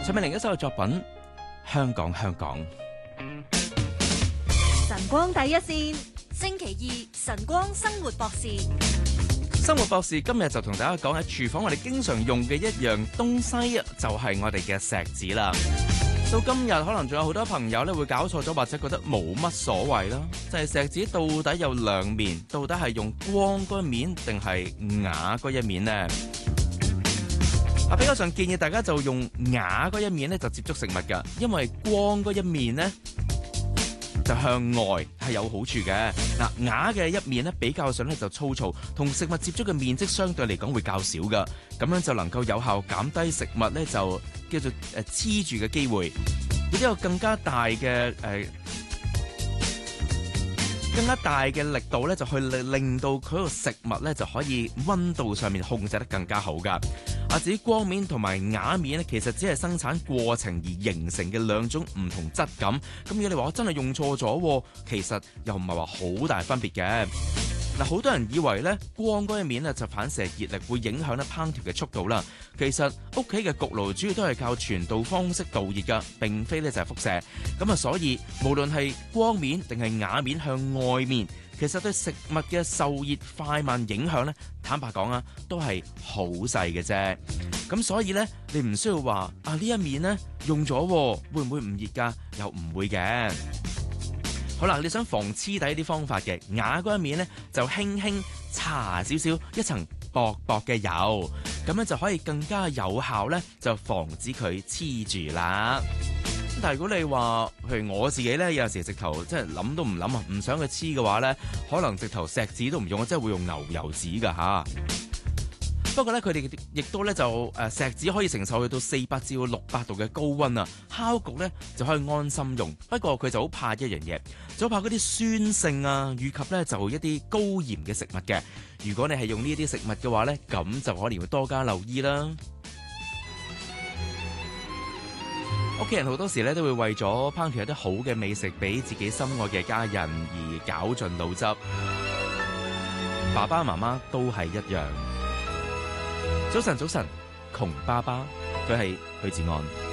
陳美玲一首嘅作品《香港香港》。 晨光第一線， 星期二晨光生活博士。 生活博士今日就同大家講喺廚房我哋經常用嘅一樣東西，就係我哋嘅錫紙啦。到今日可能仲有好多朋友咧會搞錯咗，或者覺得冇乜所謂啦。就係錫紙到底有兩面，到底係用光嗰一面定係啞嗰一面呢？比較上建議大家就用啞嗰一面咧就接觸食物噶，因為光嗰一面呢，就向外係有好處嘅。嗱，啞嘅一面咧比較上咧就粗糙，同食物接觸嘅面積相對嚟講會較少噶，咁樣就能夠有效減低食物咧就叫做黐住嘅機會，亦都有更加大嘅力度咧，就去令到佢個食物咧就可以溫度上面控制得更加好噶。至於光面同埋啞面咧，其實只係生產過程而形成嘅兩種唔同質感。咁如果你話我真係用錯咗，其實又唔係話好大分別嘅。嗱，好多人以為咧光嗰一面咧就反射熱力，會影響咧烹調嘅速度啦。其實屋企嘅焗爐主要都係靠傳導方式導熱噶，並非咧就係輻射。咁所以無論係光面定係啞面向外面，其實對食物嘅受熱快慢影響咧，坦白講都係好細嘅啫。咁所以咧，你唔需要話呢一面咧用咗會唔會唔熱噶？又唔會嘅。好啦，你想防黐底啲方法嘅，啞嗰一面咧就輕輕搽少少一層薄薄嘅油，咁樣就可以更加有效咧，就防止佢黐住啦。但係如果你話，譬如我自己咧，有時直頭即係諗都唔諗唔想佢黐嘅話咧，可能直頭錫紙都唔用，即係會用牛油紙噶吓。不過咧，佢哋亦都咧就錫紙可以承受去到400至600度嘅高溫啊，烤焗咧就可以安心用。不過佢就好怕一樣嘢，就好怕嗰啲酸性啊，以及咧就一啲高鹽嘅食物嘅。如果你係用呢啲食物嘅話咧，咁就可能要多加留意啦。屋企人好多時咧都會為咗烹調一啲好嘅美食俾自己心愛嘅家人而絞盡腦汁，爸爸媽媽都係一樣。早晨，窮爸爸，佢係許志安。